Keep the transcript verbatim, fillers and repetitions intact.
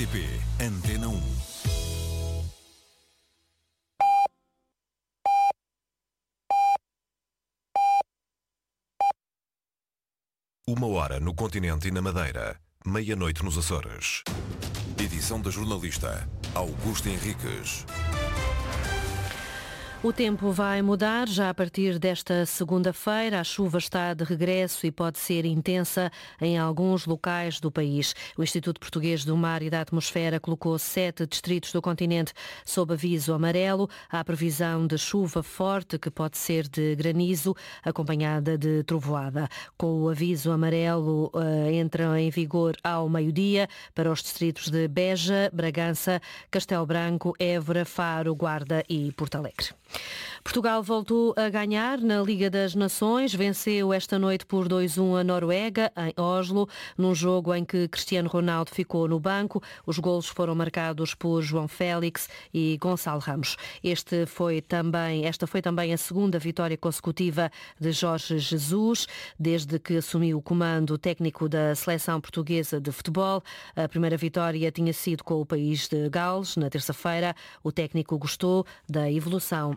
T P Antena um. Uma hora no continente e na Madeira, meia-noite nos Açores. Edição da jornalista Augusta Henriques. O tempo vai mudar já a partir desta segunda-feira. A chuva está de regresso e pode ser intensa em alguns locais do país. O Instituto Português do Mar e da Atmosfera colocou sete distritos do continente sob aviso amarelo. Há previsão de chuva forte que pode ser de granizo, acompanhada de trovoada. Com o aviso amarelo uh, entra em vigor ao meio-dia para os distritos de Beja, Bragança, Castelo Branco, Évora, Faro, Guarda e Porto Alegre. Portugal voltou a ganhar na Liga das Nações, venceu esta noite por dois a um a Noruega, em Oslo, num jogo em que Cristiano Ronaldo ficou no banco. Os golos foram marcados por João Félix e Gonçalo Ramos. Este foi também, esta foi também a segunda vitória consecutiva de Jorge Jesus, desde que assumiu o comando técnico da seleção portuguesa de futebol. A primeira vitória tinha sido com o país de Gales, na terça-feira. O técnico gostou da evolução